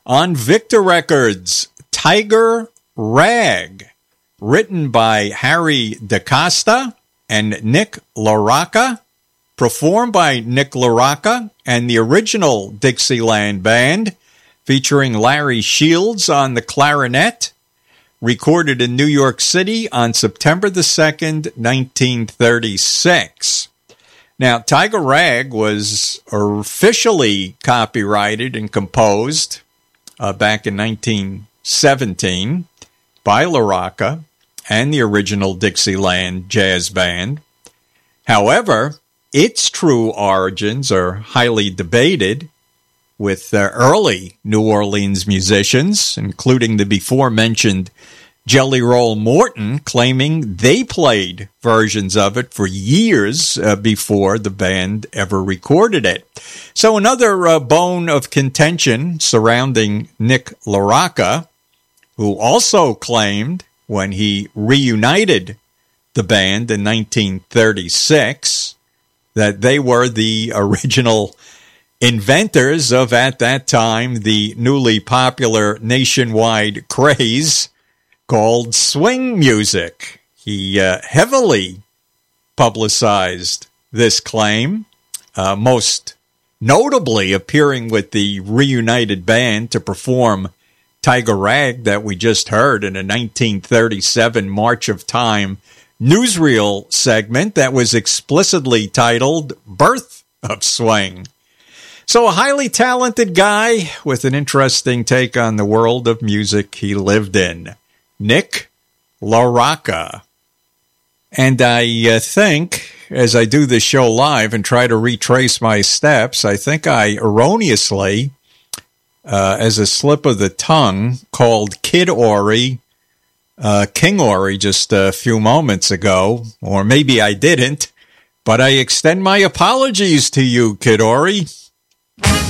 On Victor Records, Tiger Rag, written by Harry DaCosta and Nick LaRocca, performed by Nick LaRocca and the original Dixieland Band, featuring Larry Shields on the clarinet, recorded in New York City on September the 2nd, 1936. Now, Tiger Rag was officially copyrighted and composed back in 1917 by LaRocca and the original Dixieland Jazz Band. However, its true origins are highly debated, with early New Orleans musicians, including the before-mentioned Jelly Roll Morton, claiming they played versions of it for years before the band ever recorded it. So another bone of contention surrounding Nick LaRocca, who also claimed when he reunited the band in 1936 that they were the original inventors of, at that time, the newly popular nationwide craze called swing music. He heavily publicized this claim, most notably appearing with the reunited band to perform Tiger Rag that we just heard in a 1937 March of Time newsreel segment that was explicitly titled Birth of Swing. So a highly talented guy with an interesting take on the world of music he lived in. Nick LaRocca. And I think, as I do this show live and try to retrace my steps, I think I erroneously, as a slip of the tongue, called Kid Ory King Ory just a few moments ago. Or maybe I didn't, but I extend my apologies to you, Kid Ory.